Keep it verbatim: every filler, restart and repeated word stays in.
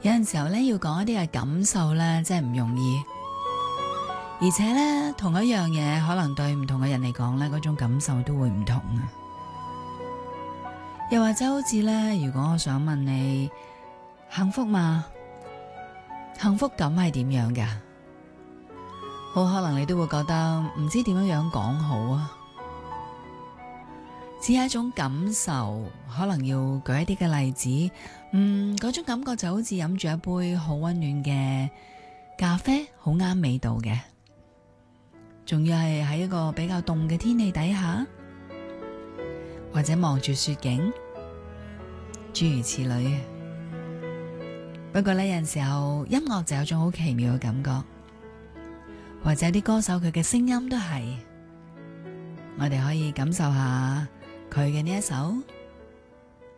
有陣時候咧，要講一啲嘅感受咧，真係唔容易。而且咧，同一樣嘢，可能對唔同嘅人嚟講咧，嗰種感受都會唔同啊。又或者好似咧，如果我想問你幸福嗎？幸福感係點樣㗎？好可能你都會覺得唔知點樣樣講好啊。只係一種感受，可能要舉一啲嘅例子。嗯，嗰種感覺就好似飲住一杯好溫暖嘅咖啡，好啱味道嘅。仲要係喺一個比較凍嘅天氣底下，或者望住雪景，諸如此類。不過呢，有陣時候音樂就有種好奇妙嘅感覺，或者啲歌手佢嘅聲音都係，我哋可以感受下佢嘅呢一首